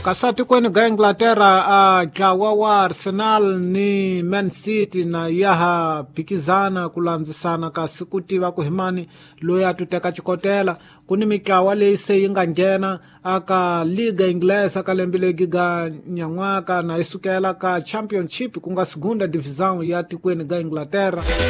kasati kweni ga Inglaterra a jawa wa Arsenal ni Man City na yaha phikizana kulandzisana kasi ku tiva ku himani loyi a tuteka chikotela kuni mitlawa leyi se yi nga nghena aka liga inglesa ka lembe legi ga nyan'waka na isukela ka championship ku nga segunda divisão ya tikweni ga Inglaterra